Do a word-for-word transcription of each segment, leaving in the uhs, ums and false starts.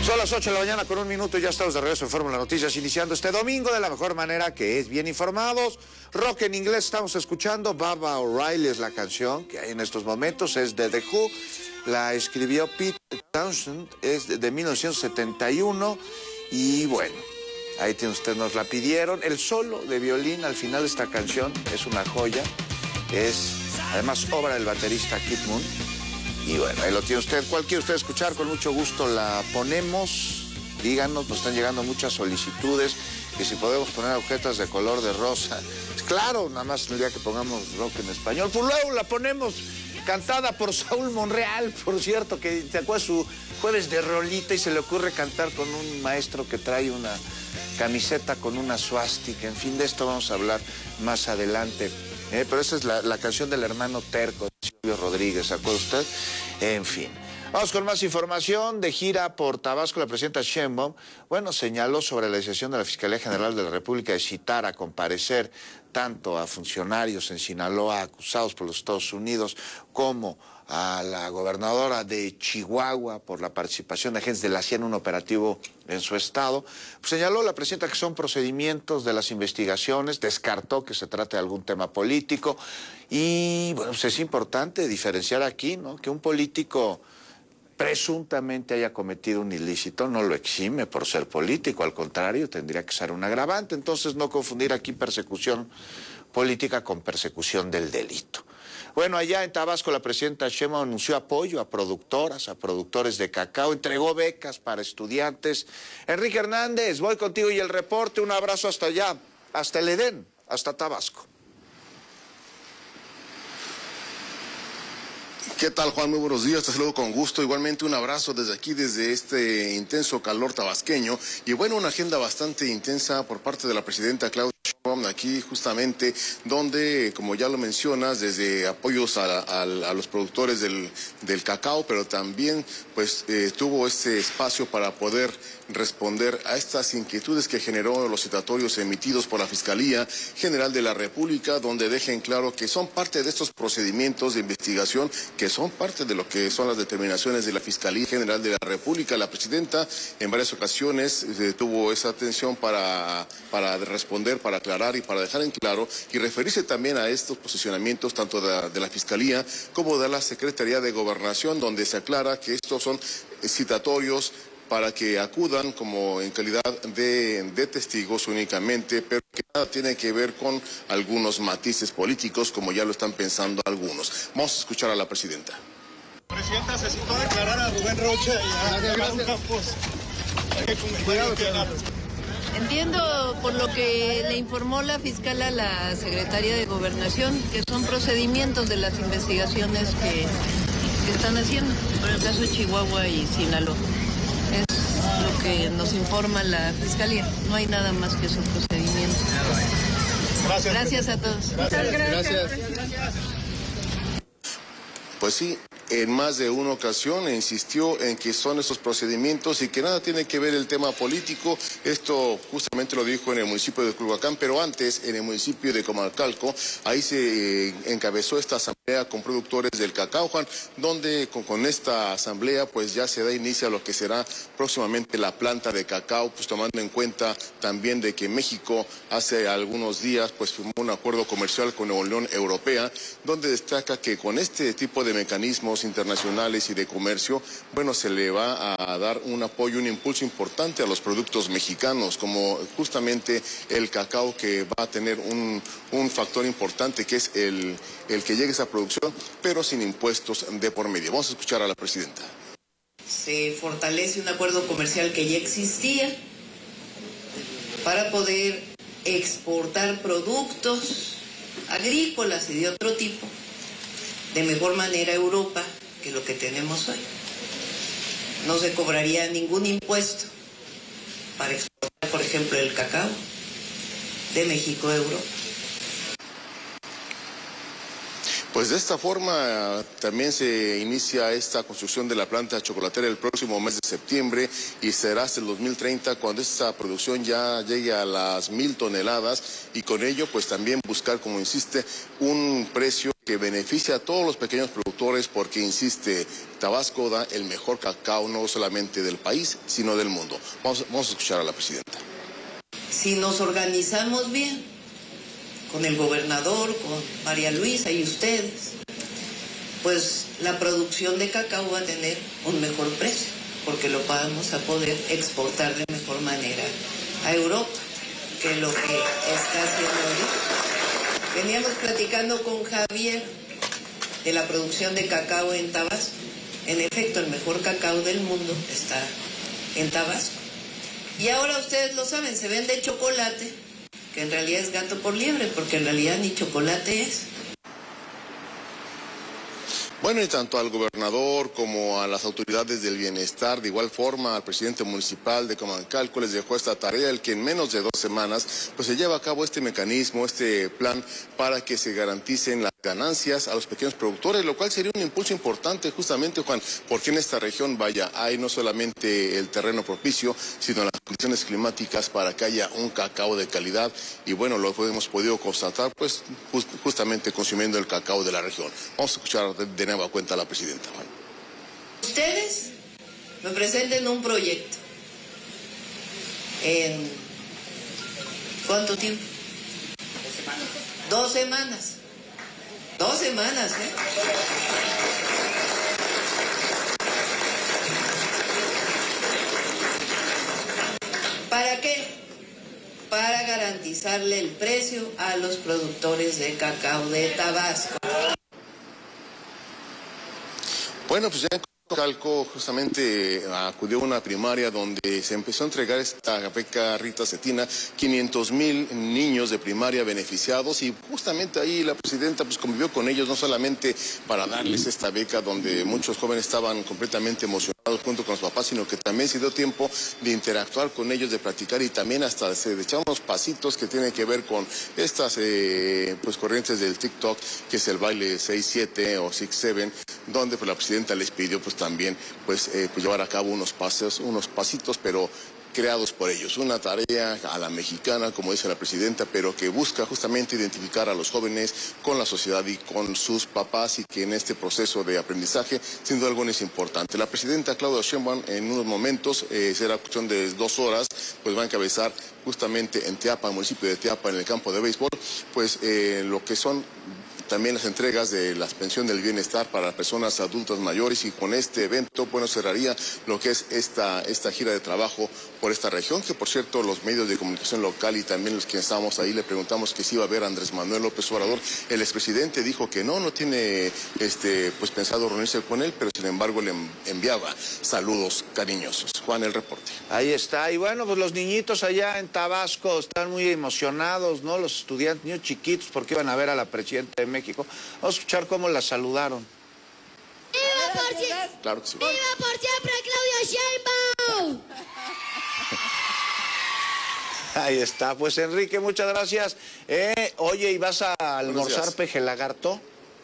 Son las ocho de la mañana con un minuto y ya estamos de regreso en Fórmula Noticias, iniciando este domingo de la mejor manera, que es bien informados. Rock en inglés estamos escuchando. Baba O'Reilly es la canción que hay en estos momentos, es de The Who. La escribió Pete Townshend, es de, de mil novecientos setenta y uno. Y bueno, ahí tiene usted, nos la pidieron. El solo de violín al final de esta canción es una joya. Es además obra del baterista Keith Moon. Y bueno, ahí lo tiene usted. ¿Cuál quiere usted escuchar? Con mucho gusto la ponemos. Díganos, nos están llegando muchas solicitudes. Que si podemos poner agujetas de color de rosa. Claro, nada más el día que pongamos rock en español. Pues luego la ponemos cantada por Saúl Monreal, por cierto, que te acuerdas su jueves de rolita y se le ocurre cantar con un maestro que trae una camiseta con una suástica. En fin, de esto vamos a hablar más adelante. Eh, pero esa es la, la canción del hermano terco, Silvio Rodríguez, ¿se acuerda usted? En fin. Vamos con más información. De gira por Tabasco, la presidenta Sheinbaum, bueno, señaló sobre la decisión de la Fiscalía General de la República de citar a comparecer tanto a funcionarios en Sinaloa acusados por los Estados Unidos como a la gobernadora de Chihuahua por la participación de agentes de la C I A en un operativo en su estado. Pues señaló la presidenta que son procedimientos de las investigaciones, descartó que se trate de algún tema político y, bueno, pues es importante diferenciar aquí, ¿no?, que un político presuntamente haya cometido un ilícito no lo exime por ser político, al contrario, tendría que ser un agravante. Entonces, no confundir aquí persecución política con persecución del delito. Bueno, allá en Tabasco la presidenta Sheinbaum anunció apoyo a productoras, a productores de cacao, entregó becas para estudiantes. Enrique Hernández, voy contigo y el reporte. Un abrazo hasta allá, hasta el Edén, hasta Tabasco. ¿Qué tal, Juan? Muy buenos días, te saludo con gusto. Igualmente un abrazo desde aquí, desde este intenso calor tabasqueño. Y bueno, una agenda bastante intensa por parte de la presidenta Claudia Sheinbaum aquí justamente, donde, como ya lo mencionas, desde apoyos a, a, a los productores del, del cacao, pero también pues eh, tuvo este espacio para poder responder a estas inquietudes que generó los citatorios emitidos por la Fiscalía General de la República, donde dejen claro que son parte de estos procedimientos de investigación, que son parte de lo que son las determinaciones de la Fiscalía General de la República. La presidenta en varias ocasiones eh, tuvo esa atención para, para responder, para aclarar y para dejar en claro y referirse también a estos posicionamientos tanto de la, de la Fiscalía como de la Secretaría de Gobernación, donde se aclara que estos son citatorios para que acudan como en calidad de, de testigos únicamente, pero que nada tiene que ver con algunos matices políticos, como ya lo están pensando algunos. Vamos a escuchar a la presidenta. Presidenta, se citó a declarar a Rubén Rocha y a Raúl Campos. Entiendo por lo que le informó la fiscal a la Secretaría de Gobernación que son procedimientos de las investigaciones que, que están haciendo por el caso de Chihuahua y Sinaloa. Es lo que nos informa la Fiscalía. No hay nada más que esos procedimientos. Gracias. Gracias a todos. Gracias. Gracias. Gracias. Pues sí, en más de una ocasión insistió en que son esos procedimientos y que nada tiene que ver el tema político. Esto justamente lo dijo en el municipio de Culhuacán, pero antes en el municipio de Comalcalco, ahí se eh, encabezó esta asamblea con productores del cacao, Juan, donde con, con esta asamblea pues ya se da inicio a lo que será próximamente la planta de cacao, pues tomando en cuenta también de que México hace algunos días pues firmó un acuerdo comercial con la Unión Europea, donde destaca que con este tipo de mecanismos internacionales y de comercio, bueno, se le va a dar un apoyo, un impulso importante a los productos mexicanos, como justamente el cacao, que va a tener un, un factor importante, que es el, el que llegue a esa producción, pero sin impuestos de por medio. Vamos a escuchar a la presidenta. Se fortalece un acuerdo comercial que ya existía para poder exportar productos agrícolas y de otro tipo de mejor manera a Europa que lo que tenemos hoy. No se cobraría ningún impuesto para exportar, por ejemplo, el cacao de México a Europa. Pues de esta forma también se inicia esta construcción de la planta chocolatera el próximo mes de septiembre y será hasta el dos mil treinta cuando esta producción ya llegue a las mil toneladas y con ello pues también buscar, como insiste, un precio que beneficie a todos los pequeños productores porque, insiste, Tabasco da el mejor cacao no solamente del país sino del mundo. Vamos, vamos a escuchar a la presidenta. Si nos organizamos bien, con el gobernador, con María Luisa y ustedes, pues la producción de cacao va a tener un mejor precio, porque lo vamos a poder exportar de mejor manera a Europa, que es lo que está haciendo ahorita. Veníamos platicando con Javier de la producción de cacao en Tabasco. En efecto, el mejor cacao del mundo está en Tabasco. Y ahora ustedes lo saben, se vende chocolate, que en realidad es gato por liebre, porque en realidad ni chocolate es. Bueno, y tanto al gobernador como a las autoridades del bienestar, de igual forma al presidente municipal de Comancalco les dejó esta tarea, el que en menos de dos semanas pues se lleva a cabo este mecanismo, este plan para que se garanticen las ganancias a los pequeños productores, lo cual sería un impulso importante justamente, Juan, porque en esta región, vaya, hay no solamente el terreno propicio, sino las condiciones climáticas para que haya un cacao de calidad y bueno, lo hemos podido constatar pues just, justamente consumiendo el cacao de la región. Vamos a escuchar de, de nueva cuenta a la presidenta, Juan. Ustedes me presenten un proyecto. ¿En cuánto tiempo? Dos semanas. Dos semanas. Dos semanas, ¿eh? ¿Para qué? Para garantizarle el precio a los productores de cacao de Tabasco. Bueno, pues ya en Comancalco justamente acudió a una primaria donde se empezó a entregar esta beca Rita Cetina, quinientos mil niños de primaria beneficiados y justamente ahí la presidenta pues convivió con ellos no solamente para darles esta beca donde muchos jóvenes estaban completamente emocionados junto con los papás, sino que también se dio tiempo de interactuar con ellos, de platicar y también hasta se echar unos pasitos que tienen que ver con estas eh, pues corrientes del TikTok, que es el baile seis siete o seis siete, donde pues la presidenta les pidió pues también pues, eh, pues llevar a cabo unos pasos, unos pasitos, pero creados por ellos. Una tarea a la mexicana, como dice la presidenta, pero que busca justamente identificar a los jóvenes con la sociedad y con sus papás y que en este proceso de aprendizaje, sin duda alguna, es importante. La presidenta Claudia Sheinbaum en unos momentos, eh, será cuestión de dos horas, pues va a encabezar justamente en Teapa, el municipio de Teapa, en el campo de béisbol, pues eh, lo que son también las entregas de la pensión del bienestar para personas adultas mayores y con este evento, bueno, cerraría lo que es esta, esta gira de trabajo por esta región, que por cierto los medios de comunicación local y también los que estábamos ahí le preguntamos que si iba a ver a Andrés Manuel López Obrador. El expresidente dijo que no, no tiene este, pues pensado reunirse con él, pero sin embargo le enviaba saludos cariñosos. Juan, el reporte. Ahí está, y bueno, pues los niñitos allá en Tabasco están muy emocionados, ¿no? Los estudiantes, niños chiquitos, porque iban a ver a la presidenta de México. Vamos a escuchar cómo la saludaron. ¡Viva por, si... claro que sí. ¡Viva por siempre Claudia Sheinbaum! Ahí está, pues Enrique, muchas gracias. Eh, oye, ¿y vas a almorzar peje lagarto?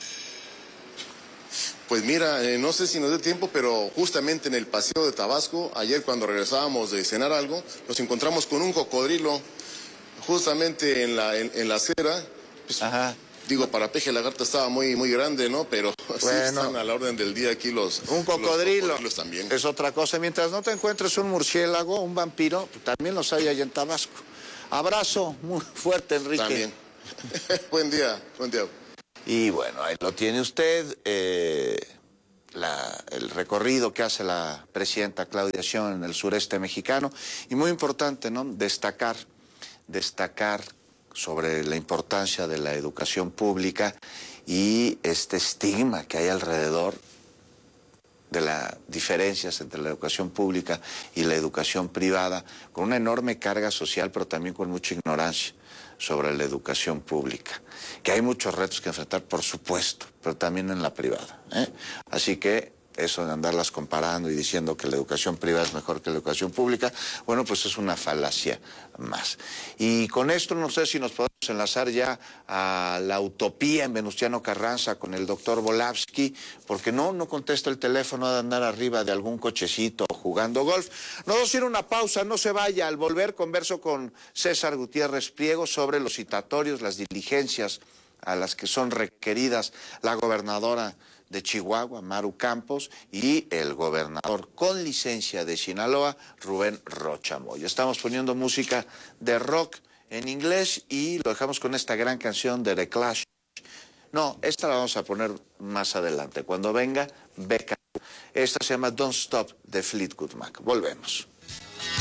Pues mira, eh, no sé si nos dé tiempo, pero justamente en el paseo de Tabasco, ayer cuando regresábamos de cenar algo, nos encontramos con un cocodrilo, justamente en la, en, en la acera. Pues, ajá. Digo, para peje lagarto estaba muy muy grande, ¿no? Pero bueno, sí están a la orden del día aquí los un cocodrilo. Los cocodrilos también. Es otra cosa. Mientras no te encuentres un murciélago, un vampiro, pues también los hay allá en Tabasco. Abrazo muy fuerte, Enrique. También. Buen día, buen día. Y bueno, ahí lo tiene usted, eh, la, el recorrido que hace la presidenta Claudia Sheinbaum en el sureste mexicano. Y muy importante, ¿no? Destacar, destacar sobre la importancia de la educación pública y este estigma que hay alrededor de las diferencias entre la educación pública y la educación privada, con una enorme carga social, pero también con mucha ignorancia sobre la educación pública, que hay muchos retos que enfrentar, por supuesto, pero también en la privada, ¿eh? Así que eso de andarlas comparando y diciendo que la educación privada es mejor que la educación pública, bueno, pues es una falacia más. Y con esto no sé si nos podemos enlazar ya a la utopía en Venustiano Carranza con el doctor Volavsky, porque no, no contesta el teléfono de andar arriba de algún cochecito jugando golf. Nos vamos a ir a una pausa, no se vaya. Al volver converso con César Gutiérrez Priego sobre los citatorios, las diligencias a las que son requeridas la gobernadora de Chihuahua, Maru Campos, y el gobernador con licencia de Sinaloa, Rubén Rocha Moya. Estamos poniendo música de rock en inglés y lo dejamos con esta gran canción de The Clash. No, esta la vamos a poner más adelante, cuando venga Becca. Esta se llama Don't Stop de Fleetwood Mac. Volvemos.